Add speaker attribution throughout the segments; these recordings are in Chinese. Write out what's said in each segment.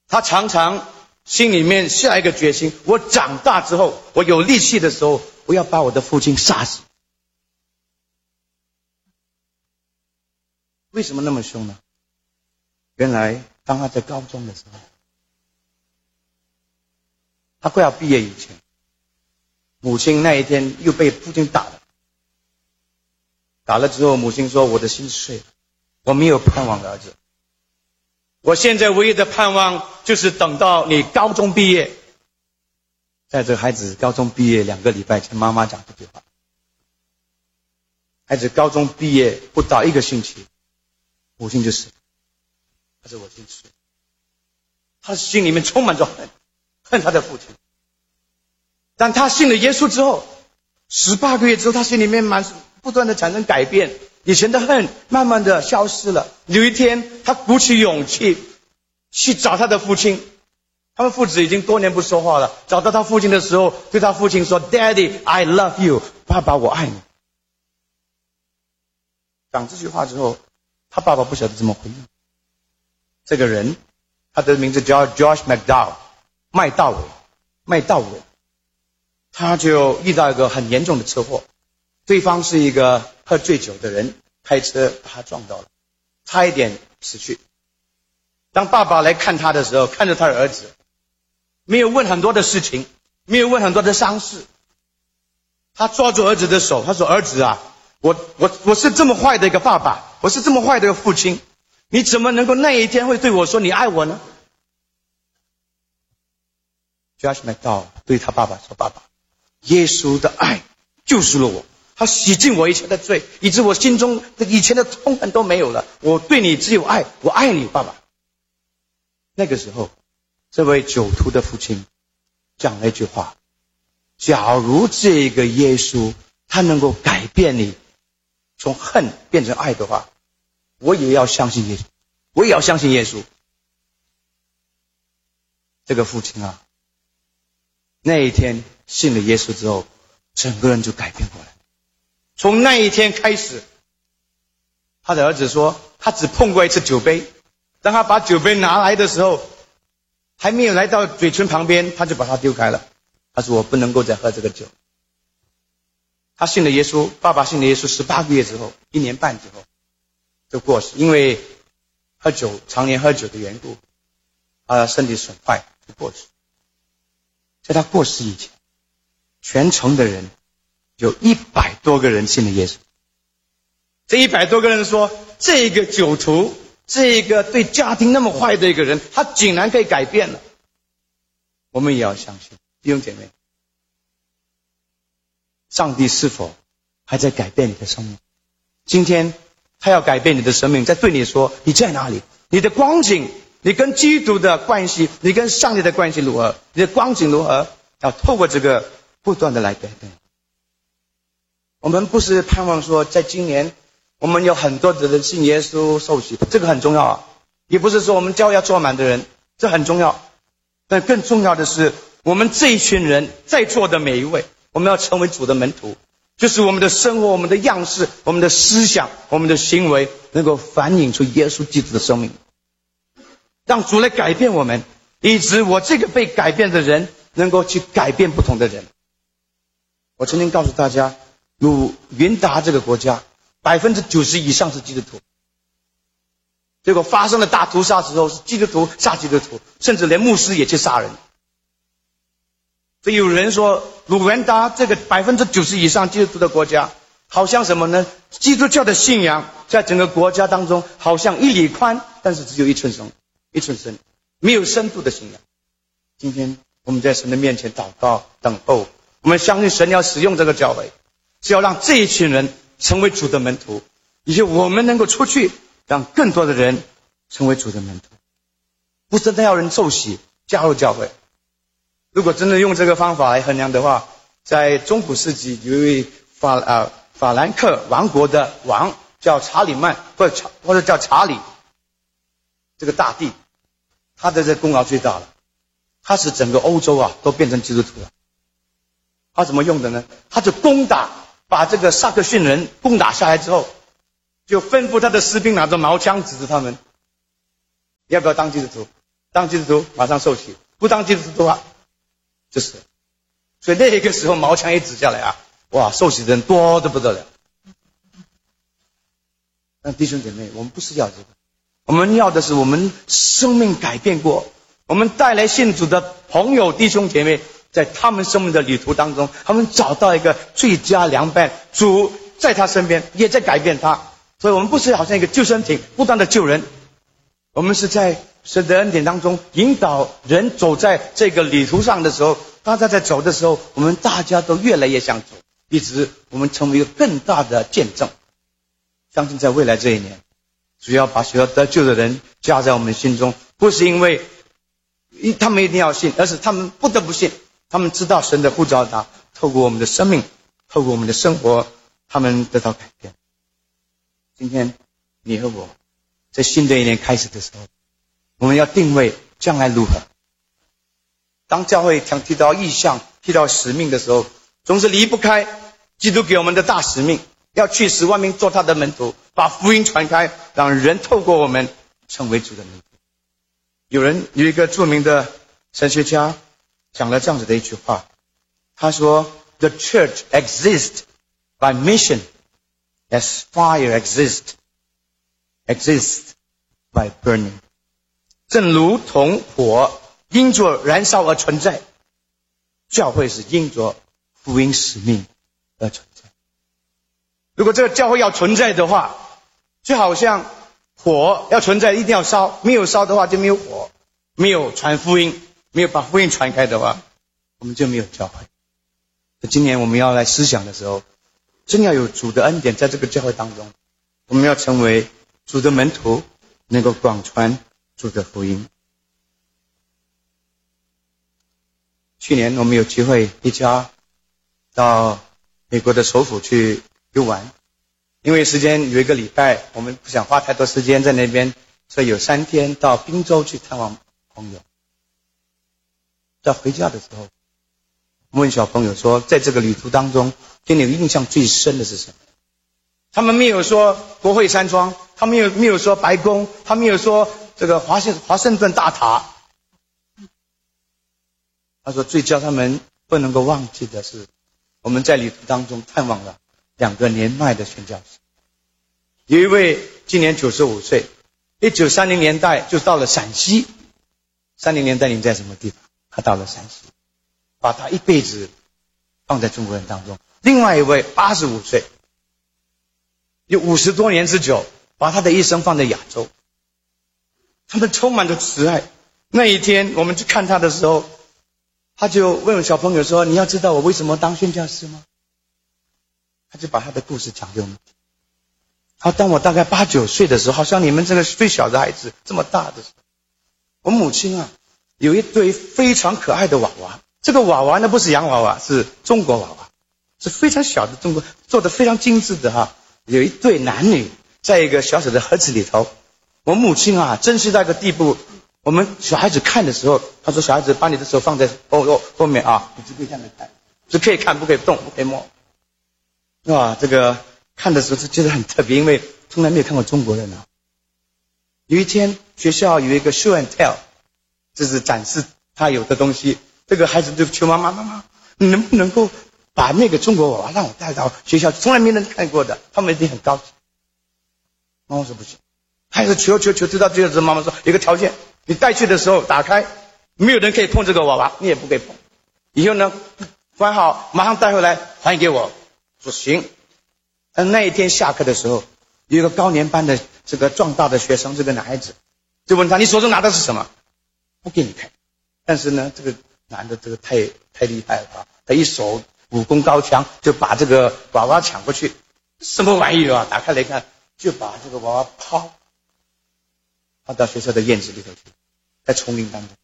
Speaker 1: 他常常心里面下一个决心，我长大之后，我有力气的时候，我要把我的父亲杀死。为什么那么凶呢？原来当他在高中的时候，他快要毕业以前，母亲那一天又被父亲打了。打了之后，母亲说：“我的心碎了，我没有盼望的儿子。我现在唯一的盼望就是等到你高中毕业。”在这个孩子高中毕业2个礼拜前，妈妈讲这句话。孩子高中毕业不到1个星期，母亲就死了。他说：“我心碎。”他心里面充满着恨他的父亲。但他信了耶稣之后，18个月之后，他心里面不断的产生改变，以前的恨慢慢的消失了。有一天，他鼓起勇气去找他的父亲，他们父子已经多年不说话了。找到他父亲的时候，对他父亲说 ：“Daddy, I love you， 爸爸，我爱你。”讲这句话之后，他爸爸不晓得怎么回应。这个人，他的名字叫 Josh McDowell， 麦道伟，他就遇到一个很严重的车祸。对方是一个喝醉酒的人，开车把他撞到了，差一点死去。当爸爸来看他的时候，看着他的儿子，没有问很多的事情，没有问很多的伤势，他抓住儿子的手，他说：“儿子啊，我是这么坏的一个爸爸，我是这么坏的一个父亲，你怎么能够那一天会对我说你爱我呢？” Josh McDowell 对他爸爸说：“爸爸，耶稣的爱救赎了我，他洗净我以前的罪，以致我心中的以前的痛恨都没有了。我对你只有爱，我爱你，爸爸。”那个时候，这位酒徒的父亲讲了一句话：“假如这个耶稣他能够改变你，从恨变成爱的话，我也要相信耶稣，我也要相信耶稣。”这个父亲啊，那一天信了耶稣之后，整个人就改变过来。从那一天开始，他的儿子说他只碰过一次酒杯，当他把酒杯拿来的时候，还没有来到嘴唇旁边，他就把它丢开了。他说：“我不能够再喝这个酒。”他信了耶稣，爸爸信了耶稣18个月之后，1年半之后就过世，因为常年喝酒的缘故，身体损坏就过世。在他过世以前，全城的人有100多个人信了耶稣。这100多个人说，这个酒徒，这个对家庭那么坏的一个人，他竟然可以改变了。我们也要相信，弟兄姐妹，上帝是否还在改变你的生命？今天他要改变你的生命，在对你说你在哪里，你的光景，你跟基督的关系，你跟上帝的关系如何，你的光景如何，要透过这个不断的来改变。我们不是盼望说在今年我们有很多的人信耶稣受洗，这个很重要啊，也不是说我们教会要做满的人，这很重要，但更重要的是我们这一群人在座的每一位，我们要成为主的门徒，就是我们的生活，我们的样式，我们的思想，我们的行为能够反映出耶稣基督的生命，让主来改变我们，以致我这个被改变的人能够去改变不同的人。我曾经告诉大家，云达这个国家90%以上是基督徒，结果发生了大屠杀之后，是基督徒杀基督徒，甚至连牧师也去杀人。所以有人说，鲁元达这个90%以上基督徒的国家，好像什么呢？基督教的信仰在整个国家当中好像1里宽，但是只有1寸深，没有深度的信仰。今天我们在神的面前祷告等候，我们相信神要使用这个教会，是要让这一群人成为主的门徒，以及我们能够出去让更多的人成为主的门徒。不真的要人受洗加入教会。如果真的用这个方法来衡量的话，在中古世纪有一位法兰克王国的王叫查理曼，或者叫查理，这个大帝，他的这功劳最大了，他使整个欧洲都变成基督徒了。他怎么用的呢？他就把这个萨克逊人攻打下来之后，就吩咐他的士兵拿着矛枪指着他们，要不要当基督徒？ 当基督徒马上受洗，不当基督徒的话就死了。所以那个时候毛枪一指下来啊，哇，受洗的人多得不得了。但弟兄姐妹，我们不是要这个，我们要的是我们生命改变过，我们带来信主的朋友弟兄姐妹，在他们生命的旅途当中，他们找到一个最佳良伴，主在他身边也在改变他。所以我们不是好像一个救生艇不断的救人，我们是在神的恩典当中引导人走在这个旅途上的时候，大家在走的时候，我们大家都越来越想走，一直我们成为一个更大的见证。相信在未来这一年，主要把所有得救的人加在我们心中，不是因为他们一定要信，而是他们不得不信，他们知道神的呼召他，透过我们的生命，透过我们的生活，他们得到改变。今天你和我在新的一年开始的时候，我们要定位将来如何。当教会常提到异象，提到使命的时候，总是离不开基督给我们的大使命，要去使万民做他的门徒，把福音传开，让人透过我们成为主的门徒。有一个著名的神学家讲了这样子的一句话，他说 The church exists by mission as fire exists by burning。 正如同火因着燃烧而存在，教会是因着福音使命而存在。如果这个教会要存在的话，就好像火要存在一定要烧，没有烧的话就没有火，没有传福音，没有把福音传开的话，我们就没有教会。今年我们要来思想的时候，真要有主的恩典在这个教会当中，我们要成为主的门徒，能够广传主的福音。去年我们有机会一家到美国的首府去游玩，因为时间有一个礼拜，我们不想花太多时间在那边，所以有3天到宾州去探望朋友。在回家的时候，问小朋友说，在这个旅途当中给你印象最深的是什么？他们没有说国会山庄，他们没有说白宫，他们没有说这个华盛顿大塔。他说最叫他们不能够忘记的是，我们在旅途当中探望了2个年迈的宣教士。有一位今年95岁，1930年代就到了陕西。30年代你在什么地方？他到了陕西，把他一辈子放在中国人当中。另外一位85岁，有50多年之久，把他的一生放在亚洲。他们充满着慈爱。那一天我们去看他的时候，他就问小朋友说，你要知道我为什么当宣教师吗？他就把他的故事讲给我们听。好，当我大概8、9岁的时候，好像你们这个最小的孩子这么大的时候，我母亲啊有一对非常可爱的娃娃。这个娃娃呢不是洋娃娃，是中国娃娃，是非常小的中国，做得非常精致的哈。有一对男女在一个小小的盒子里头。我母亲啊珍惜到一个地步，我们小孩子看的时候，他说小孩子把你的手放在后面啊，你只可以这样子看，只可以看不可以动不可以摸。哇，这个看的时候就觉得很特别，因为从来没有看过中国人啊。有一天学校有一个 show and tell， 就是展示他有的东西，这个孩子就求妈妈，你能不能够把那个中国娃娃让我带到学校，从来没人看过的，他们一定很高兴。妈妈说不行，孩子求，直到最后妈妈说有个条件，你带去的时候打开，没有人可以碰这个娃娃，你也不可以碰，以后呢关好马上带回来还给我。说行。但那一天下课的时候，有一个高年班的这个壮大的学生，这个男孩子就问他，你手中拿的是什么？不给你看。但是呢这个男的这个太厉害了啊，他一手武功高强，就把这个娃娃抢过去。什么玩意啊？打开来看，就把这个娃娃抛到学校的院子里头去，在丛林当中。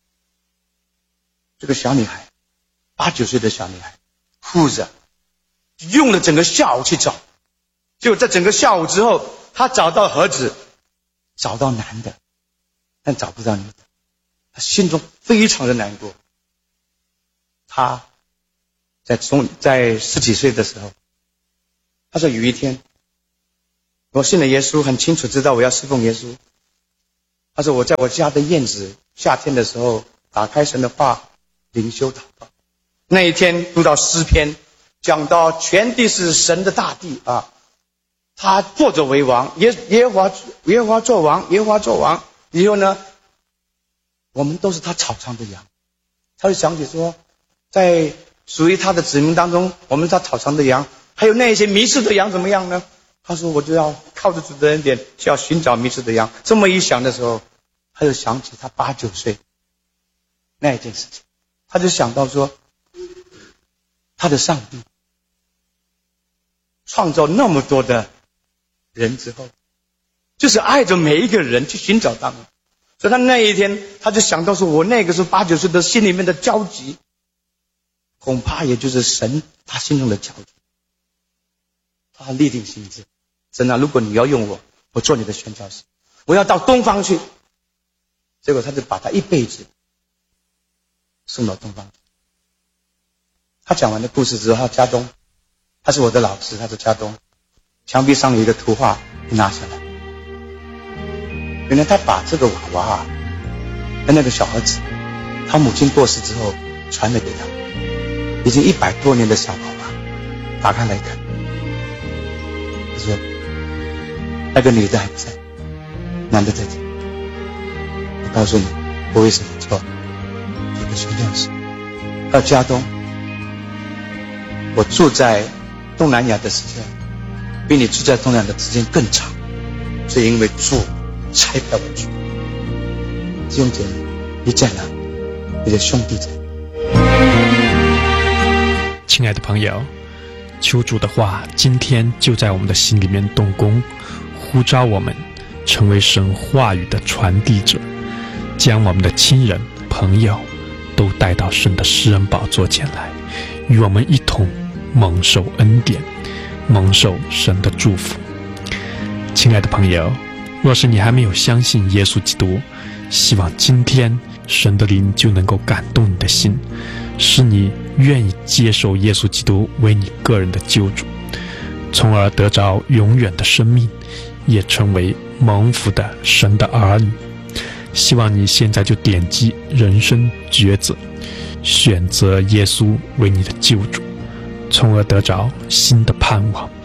Speaker 1: 这个小女孩8、9岁的小女孩哭着用了整个下午去找，结果在整个下午之后，她找到盒子，找到男的，但找不到女的，她心中非常的难过。她在10几岁的时候，她说有一天我信了耶稣，很清楚知道我要侍奉耶稣， 他说我在我家的院子，夏天的时候打开神的话，灵修祷告。那一天读到诗篇，讲到全地是神的大地啊，他坐着为王，耶和华做王，耶和华做王。以后呢，我们都是他草场的羊。他就想起说，在属于他的子民当中，我们是他草场的羊，还有那些迷失的羊怎么样呢？他说我就要靠着主的恩典，就要寻找迷失的羊。这么一想的时候，他就想起他8、9岁那一件事情，他就想到说，他的上帝创造那么多的人之后，就是爱着每一个人去寻找他们。所以他那一天他就想到说，我那个时候8、9岁的心里面的焦急，恐怕也就是神他心中的焦急。他立定心志，神啊，如果你要用我，我做你的宣教士，我要到东方去。结果他就把他一辈子送到东方去。他讲完的故事之后，他家东，他是我的老师，他是家东，墙壁上有一个图画拿下来，原来他把这个娃娃啊，跟那个小孩子，他母亲过世之后传了给他，已经100多年的小娃娃，打开来看，他说那个女的还在，男的在这里。我告诉你，我为什么做这个宣教士。到家东，我住在东南亚的时间比你住在东南亚的时间更长，是因为主差派我去。弟兄姐妹，你在哪？你的兄弟在哪？
Speaker 2: 亲爱的朋友，求主的话今天就在我们的心里面动工，呼召我们成为神话语的传递者，将我们的亲人朋友都带到神的施恩宝座前来，与我们一同蒙受恩典，蒙受神的祝福。亲爱的朋友，若是你还没有相信耶稣基督，希望今天神的灵就能够感动你的心，使你愿意接受耶稣基督为你个人的救主，从而得着永远的生命，也成为蒙福的神的儿女。希望你现在就点击人生抉择，选择耶稣为你的救主，从而得着新的盼望。